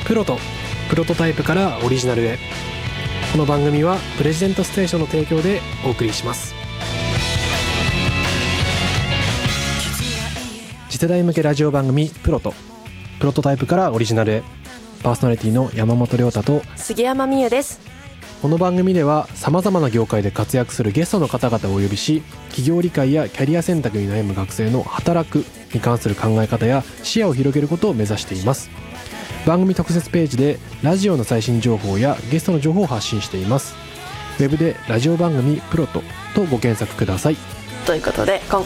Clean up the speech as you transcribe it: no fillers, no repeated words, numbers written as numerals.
プロとプロトタイプからオリジナルへ。この番組はプレジデントステーションの提供でお送りします。次世代向けラジオ番組プロとプロトタイプからオリジナルへ。パーソナリティの山本亮太と杉山美優です。 この番組ではさまざまな業界で活躍するゲストの方々をお呼びし、企業理解やキャリア選択に悩む学生の働くに関する考え方や視野を広げることを目指しています。番組特設ページでラジオの最新情報やゲストの情報を発信しています。ウェブでラジオ番組プロトとご検索ください。 ということで今